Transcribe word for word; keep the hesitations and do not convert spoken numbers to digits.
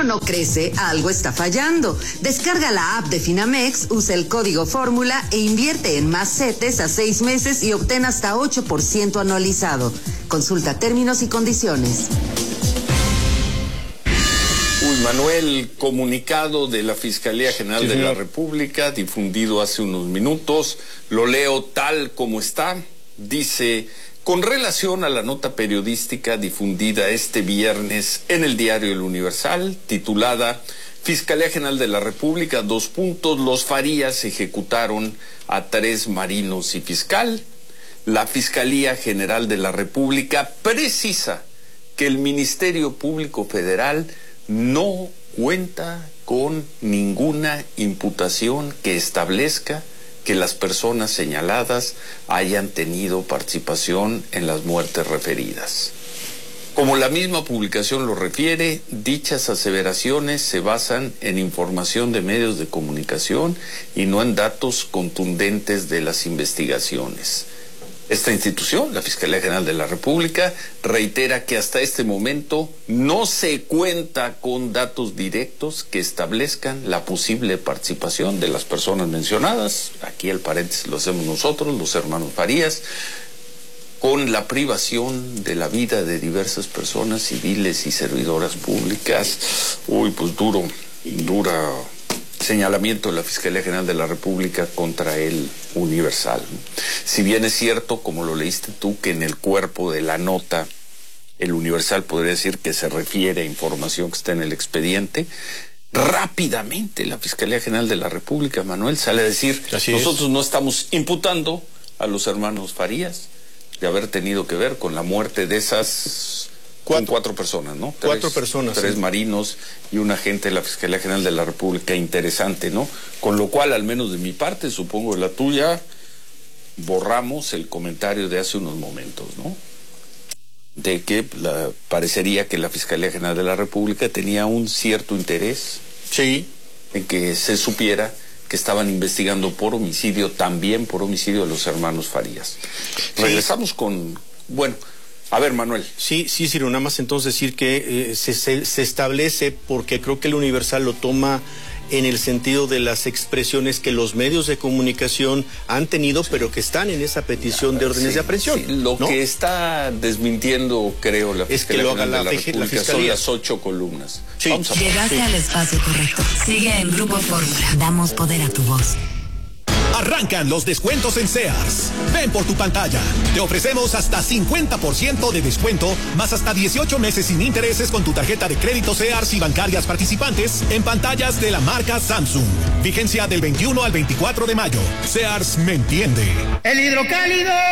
dinero no crece, algo está fallando. Descarga la app de Finamex, usa el código fórmula e invierte en más CETES a seis meses y obtén hasta ocho por ciento anualizado. Consulta términos y condiciones. Uy, Manuel, comunicado de la Fiscalía General sí, de la República, difundido hace unos minutos, lo leo tal como está, dice: con relación a la nota periodística difundida este viernes en el diario El Universal, titulada Fiscalía General de la República, dos puntos, los Farías ejecutaron a tres marinos y fiscal, la Fiscalía General de la República precisa que el Ministerio Público Federal no cuenta con ninguna imputación que establezca que las personas señaladas hayan tenido participación en las muertes referidas. Como la misma publicación lo refiere, dichas aseveraciones se basan en información de medios de comunicación y no en datos contundentes de las investigaciones. Esta institución, la Fiscalía General de la República, reitera que hasta este momento no se cuenta con datos directos que establezcan la posible participación de las personas mencionadas. Aquí el paréntesis lo hacemos nosotros, los hermanos Farías, con la privación de la vida de diversas personas civiles y servidoras públicas. Uy, pues duro, dura señalamiento de la Fiscalía General de la República contra el Universal. Si bien es cierto, como lo leíste tú, que en el cuerpo de la nota el Universal podría decir que se refiere a información que está en el expediente, rápidamente la Fiscalía General de la República, Manuel, sale a decir: Así nosotros es. no estamos imputando a los hermanos Farías de haber tenido que ver con la muerte de esas Cuatro, cuatro personas, ¿no? Tres, cuatro personas. Tres sí. marinos y un agente de la Fiscalía General de la República. Interesante, ¿no? Con lo cual, al menos de mi parte, supongo de la tuya, borramos el comentario de hace unos momentos, ¿no? De que la, parecería que la Fiscalía General de la República tenía un cierto interés sí. en que se supiera que estaban investigando por homicidio, también por homicidio de los hermanos Farías. Sí. Regresamos con, bueno... A ver, Manuel. Sí, sí, Ciro, nada más entonces decir que eh, se, se, se establece, porque creo que el Universal lo toma en el sentido de las expresiones que los medios de comunicación han tenido, sí. pero que están en esa petición de órdenes sí, de aprehensión. Sí. Lo ¿no? que está desmintiendo, creo, la es que lo haga la, la, República, la Fiscalía son las ocho columnas. Sí. Vamos a Llegaste sí. al espacio correcto. Sigue en Grupo Fórmula. Damos poder a tu voz. Arrancan los descuentos en Sears. Ven por tu pantalla. Te ofrecemos hasta cincuenta por ciento de descuento, más hasta dieciocho meses sin intereses con tu tarjeta de crédito Sears y bancarias participantes en pantallas de la marca Samsung. Vigencia del veintiuno al veinticuatro de mayo. Sears me entiende. El hidrocálido